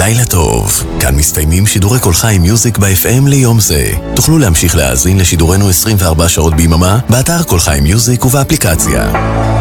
לילה טוב. כאן מסתיימים שידורי כל חי מיוזיק ב-FM ליום זה. תוכלו להמשיך להאזין לשידורנו 24 שעות ביממה באתר כל חי מיוזיק ובאפליקציה.